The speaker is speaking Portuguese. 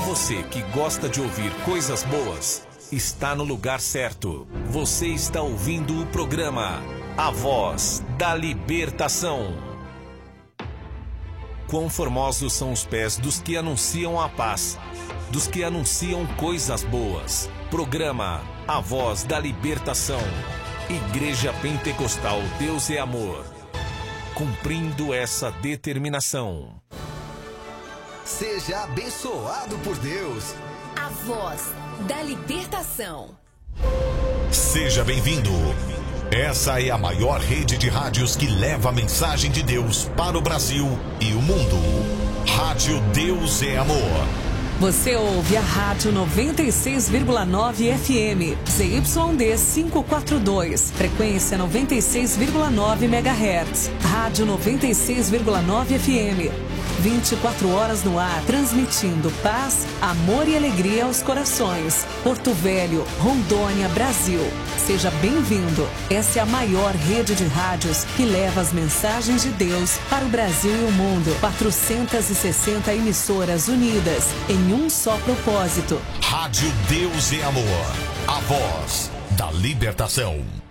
Você que gosta de ouvir coisas boas, está no lugar certo. Você está ouvindo o programa A Voz da Libertação. Quão formosos são os pés dos que anunciam a paz, dos que anunciam coisas boas. Programa A Voz da Libertação. Igreja Pentecostal Deus é Amor. Cumprindo essa determinação. Seja abençoado por Deus. A Voz da Libertação. Seja bem-vindo. Essa é a maior rede de rádios que leva a mensagem de Deus para o Brasil e o mundo. Rádio Deus é Amor. Você ouve a Rádio 96,9 FM, ZYD 542, frequência 96,9 MHz. Rádio 96,9 FM. 24 horas no ar, transmitindo paz, amor e alegria aos corações. Porto Velho, Rondônia, Brasil. Seja bem-vindo. Essa é a maior rede de rádios que leva as mensagens de Deus para o Brasil e o mundo. 460 emissoras unidas em um só propósito. Rádio Deus é Amor. A Voz da Libertação.